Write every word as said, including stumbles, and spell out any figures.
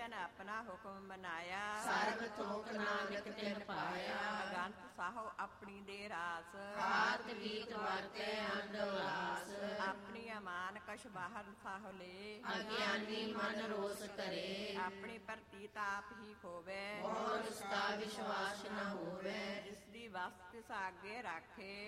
ਜਨ ਆਪਣਾ ਹੁਕਮ ਮਨਾਇਆ, ਸਰਬ ਥੋਕ ਨਾਨਕ ਤਿਨ ਪਾਇਆ। ਅਗੰਤ ਸਾਹੋ ਆਪਣੀ ਦੇ ਰਾਸ, ਖਾਤ ਪੀਤ ਵਰਤੈ ਅੰਧ ਉਲਾਸ। ਆਪਣੀ ਅਮਾਨ ਕਛ ਬਾਹਰ ਸਾਹੋ ਲੇ, ਅਗਿਆਨੀ ਮਨ ਰੋਸ ਕਰੇ। ਆਪਣੀ ਪ੍ਰਤੀਤ ਆਪ ਹੀ ਖੋਵੇ, ਹੋਰ ਉਸਦਾ ਵਿਸ਼ਵਾਸ ਨ ਹੋਵੇ। ਜਿਸ ਦੀ ਵਸਤ ਤਿਸ ਆਗੇ ਰਾਖੇ,